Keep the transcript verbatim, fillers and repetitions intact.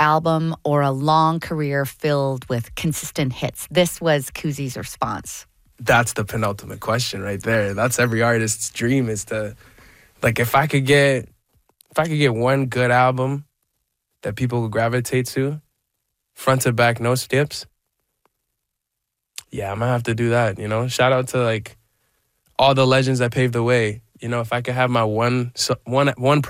album or a long career filled with consistent hits? This was Kuzi's response. That's the penultimate question right there. That's every artist's dream, is to, like, if I could get, if I could get one good album that people would gravitate to, front to back, no skips, yeah, I'm gonna have to do that, you know? Shout out to, like, all the legends that paved the way. You know, if I could have my one, one, one